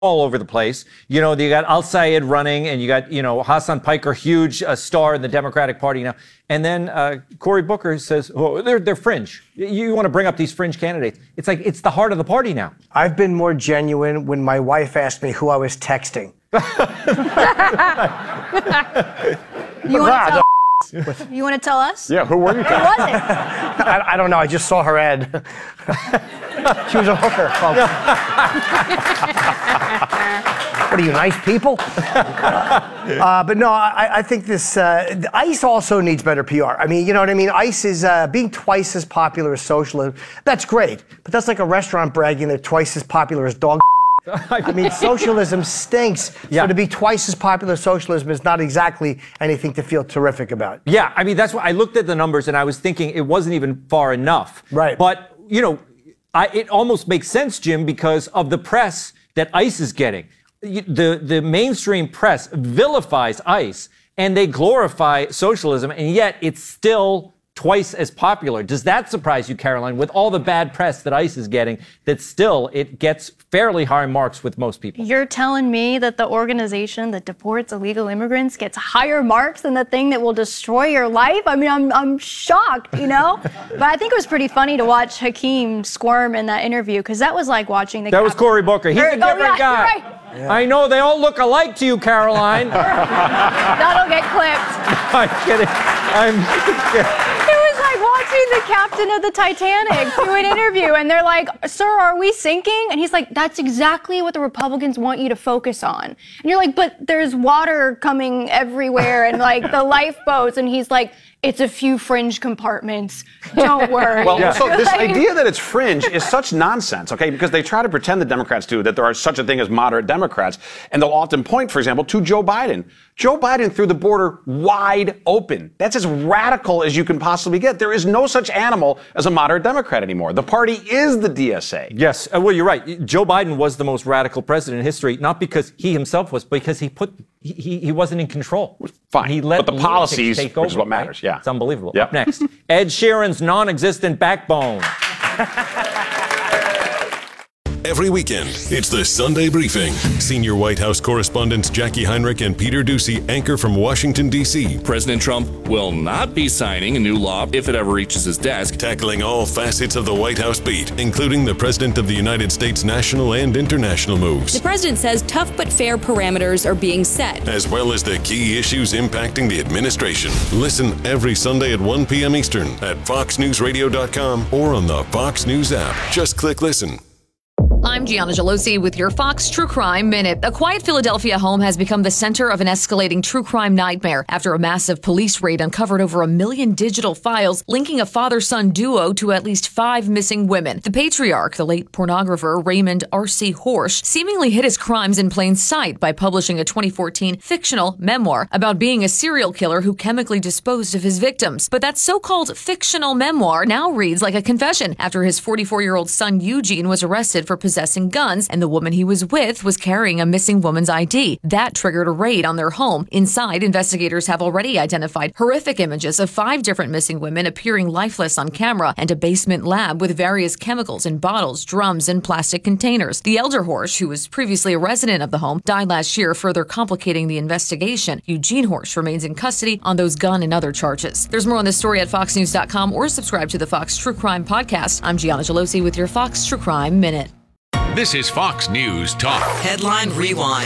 all over the place. You know, you got Al-Sayed running, and you got, Hassan Piker, huge star in the Democratic Party now. And then Cory Booker says, oh, they're fringe. You want to bring up these fringe candidates. It's like, it's the heart of the party now. I've been more genuine when my wife asked me who I was texting. You want to tell us? Yeah, who were you texting? Who was it? I don't know. I just saw her ad. She was a hooker, folks. What are you, nice people? But no, I think this ICE also needs better PR. I mean, you know what I mean? ICE is being twice as popular as socialism. That's great, but that's like a restaurant bragging they're twice as popular as dog. I mean, socialism stinks. Yeah. So to be twice as popular as socialism is not exactly anything to feel terrific about. Yeah, I mean, that's why I looked at the numbers and I was thinking it wasn't even far enough. Right. But, it almost makes sense, Jim, because of the press that ICE is getting. The mainstream press vilifies ICE and they glorify socialism, and yet it's still twice as popular. Does that surprise you, Caroline, with all the bad press that ICE is getting, that still it gets fairly high marks with most people? You're telling me that the organization that deports illegal immigrants gets higher marks than the thing that will destroy your life? I mean, I'm shocked, But I think it was pretty funny to watch Hakeem squirm in that interview, because that was like watching the... That was Cory Booker. He's a different guy. Right. Yeah. I know they all look alike to you, Caroline. That'll get clipped. I'm kidding. It was like watching the captain of the Titanic do an interview, and they're like, "Sir, are we sinking?" And he's like, "That's exactly what the Republicans want you to focus on." And you're like, "But there's water coming everywhere, and like the lifeboats," and he's like, "It's a few fringe compartments. Don't worry." Well, so this idea that it's fringe is such nonsense, okay? Because they try to pretend, the Democrats do, that there are such a thing as moderate Democrats. And they'll often point, for example, to Joe Biden. Joe Biden threw the border wide open. That's as radical as you can possibly get. There is no such animal as a moderate Democrat anymore. The party is the DSA. Yes. Well, you're right. Joe Biden was the most radical president in history, not because he himself was, but because he wasn't in control. Fine. He let but the policies, take over, which is what matters. Right? Yeah. It's unbelievable. Yep. Up next, Ed Sheeran's non-existent backbone. Every weekend, it's the Sunday Briefing. Senior White House correspondents Jackie Heinrich and Peter Doocy anchor from Washington, D.C. President Trump will not be signing a new law if it ever reaches his desk. Tackling all facets of the White House beat, including the President of the United States' national and international moves. The president says tough but fair parameters are being set, as well as the key issues impacting the administration. Listen every Sunday at 1 p.m. Eastern at FoxNewsRadio.com or on the Fox News app. Just click listen. I'm Gianna Gelosi with your Fox True Crime Minute. A quiet Philadelphia home has become the center of an escalating true crime nightmare after a massive police raid uncovered over 1 million digital files linking a father-son duo to at least 5 missing women. The patriarch, the late pornographer Raymond R.C. Horsch, seemingly hid his crimes in plain sight by publishing a 2014 fictional memoir about being a serial killer who chemically disposed of his victims. But that so-called fictional memoir now reads like a confession after his 44-year-old son Eugene was arrested for possessing guns, and the woman he was with was carrying a missing woman's ID. That triggered a raid on their home. Inside, investigators have already identified horrific images of 5 different missing women appearing lifeless on camera, and a basement lab with various chemicals in bottles, drums, and plastic containers. The elder Horsch, who was previously a resident of the home, died last year, further complicating the investigation. Eugene Horsch remains in custody on those gun and other charges. There's more on this story at FoxNews.com or subscribe to the Fox True Crime Podcast. I'm Gianna Gelosi with your Fox True Crime Minute. This is Fox News Talk. Headline Rewind.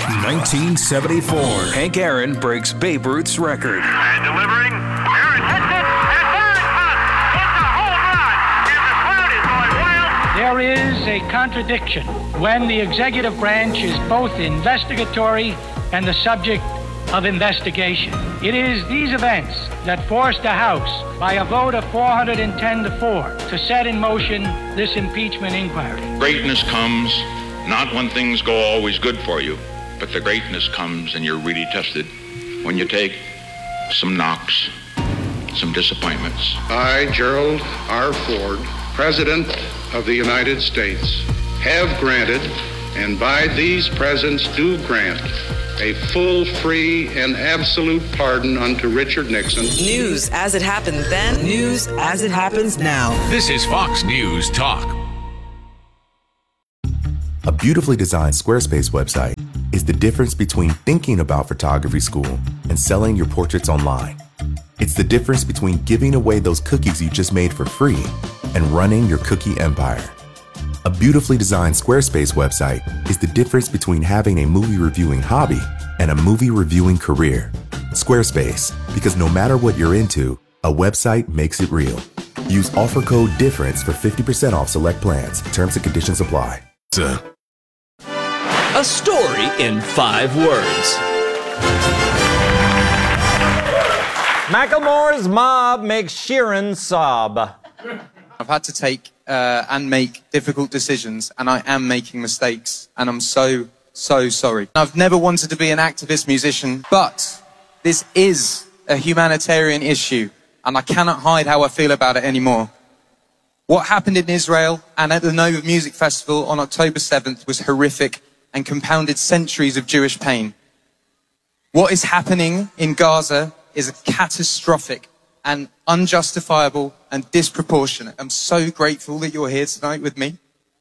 1974. Hank Aaron breaks Babe Ruth's record. And delivering. Aaron hits it. And there it comes. It's a home run. And the crowd is going wild. There is a contradiction when the executive branch is both investigatory and the subject of investigation. It is these events that forced the House, by a vote of 410 to 4, to set in motion this impeachment inquiry. Greatness comes not when things go always good for you, but the greatness comes and you're really tested when you take some knocks, some disappointments. I, Gerald R. Ford, President of the United States, have granted, and by these presents do grant, a full, free, and absolute pardon unto Richard Nixon. News as it happened then, news as it happens now. This is Fox News Talk. A beautifully designed Squarespace website is the difference between thinking about photography school and selling your portraits online. It's the difference between giving away those cookies you just made for free and running your cookie empire. A beautifully designed Squarespace website is the difference between having a movie reviewing hobby and a movie reviewing career. Squarespace, because no matter what you're into, a website makes it real. Use offer code DIFFERENCE for 50% off select plans. Terms and conditions apply. A story in 5 words. Macklemore's mob makes Sheeran sob. I've had to take and make difficult decisions, and I am making mistakes, and I'm so sorry. I've never wanted to be an activist musician, but this is a humanitarian issue, and I cannot hide how I feel about it anymore. What happened in Israel and at the Nova Music Festival on October 7th was horrific and compounded centuries of Jewish pain. What is happening in Gaza is catastrophic and unjustifiable and disproportionate. I'm so grateful that you're here tonight with me.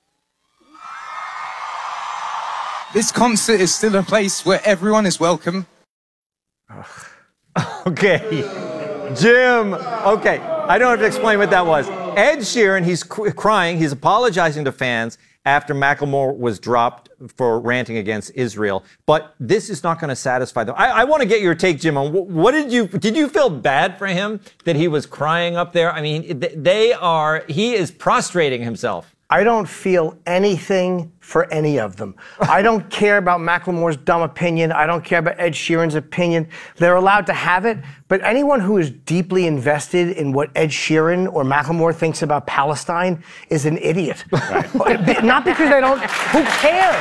This concert is still a place where everyone is welcome. Okay. Jim. Okay. I don't have to explain what that was. Ed Sheeran, he's crying. He's apologizing to fans after Macklemore was dropped for ranting against Israel. But this is not going to satisfy them. I want to get your take, Jim, on what did you feel bad for him that he was crying up there? I mean, he is prostrating himself. I don't feel anything for any of them. I don't care about Macklemore's dumb opinion. I don't care about Ed Sheeran's opinion. They're allowed to have it, but anyone who is deeply invested in what Ed Sheeran or Macklemore thinks about Palestine is an idiot. Right. Not because they don't. Who cares?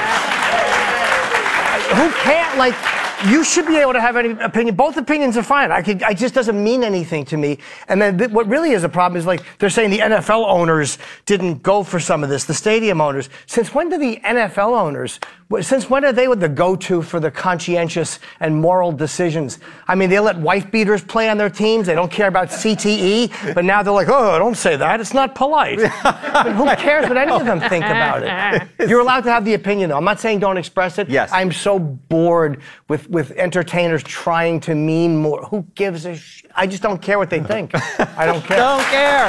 Who cares? Like, you should be able to have any opinion. Both opinions are fine. It just doesn't mean anything to me. And then what really is a problem is, like, they're saying the NFL owners didn't go for some of this, the stadium owners. Since when do the NFL owners, since when are they the go-to for the conscientious and moral decisions? I mean, they let wife beaters play on their teams. They don't care about CTE. But now they're like, oh, don't say that. It's not polite. But who cares what any of them think about it? You're allowed to have the opinion, though. I'm not saying don't express it. Yes. I'm so bored with entertainers trying to mean more. Who gives a shit? I just don't care what they think. I don't care. Don't care.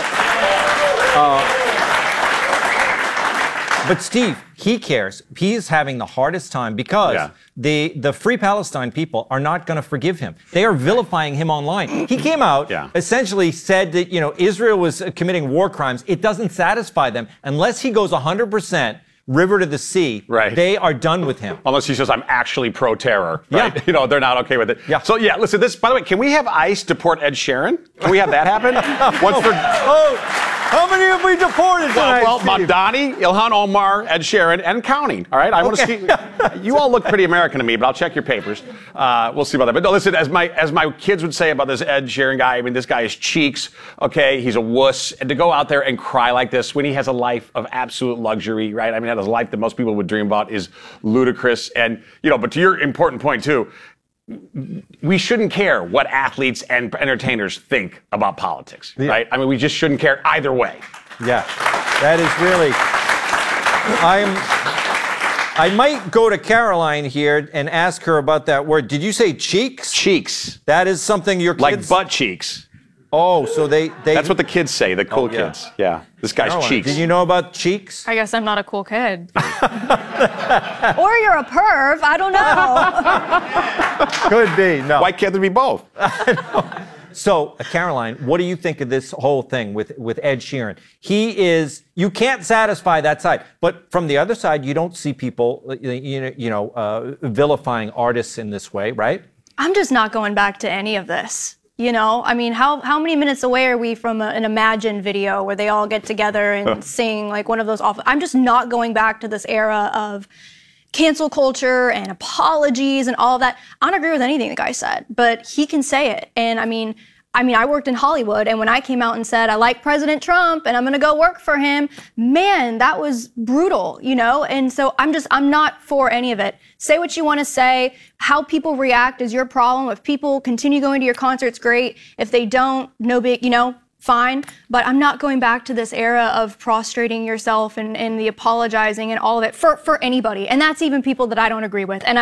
But Steve, he cares. He's having the hardest time because the Free Palestine people are not going to forgive him. They are vilifying him online. He came out, essentially said that, Israel was committing war crimes. It doesn't satisfy them unless he goes 100% river to the sea. Right. They are done with him. Unless he says, I'm actually pro-terror. Right? Yeah. They're not okay with it. Yeah. So, listen, by the way, can we have ICE deport Ed Sheeran? Can we have that happen? How many have we deported tonight? Well, Mamdani, Ilhan Omar, Ed Sheeran, and counting. All right? I want to see. You all look pretty American to me, but I'll check your papers. We'll see about that. But no, listen, as my kids would say about this Ed Sheeran guy, I mean, this guy is cheeks. Okay, he's a wuss. And to go out there and cry like this when he has a life of absolute luxury, right? I mean, that is a life that most people would dream about is ludicrous. And, but to your important point, too, we shouldn't care what athletes and entertainers think about politics, right? I mean, we just shouldn't care either way. Yeah, that is really. I might go to Caroline here and ask her about that word. Did you say cheeks? Cheeks. That is something your kids. Like butt cheeks. Oh, so they. That's what the kids say, the cool kids. Yeah. This guy's Caroline, cheeks. Did you know about cheeks? I guess I'm not a cool kid. Or you're a perv. I don't know. Could be. No. Why can't there be both? So, Caroline, what do you think of this whole thing with Ed Sheeran? You can't satisfy that side. But from the other side, you don't see people, vilifying artists in this way, right? I'm just not going back to any of this. I mean, how many minutes away are we from an Imagine video where they all get together and sing like one of those awful... I'm just not going back to this era of cancel culture and apologies and all of that. I don't agree with anything the guy said, but he can say it. And I mean, I worked in Hollywood, and when I came out and said, I like President Trump and I'm gonna go work for him, man, that was brutal, And so I'm not for any of it. Say what you wanna say. How people react is your problem. If people continue going to your concerts, great. If they don't, no big, fine, but I'm not going back to this era of prostrating yourself and the apologizing and all of it for anybody. And that's even people that I don't agree with. And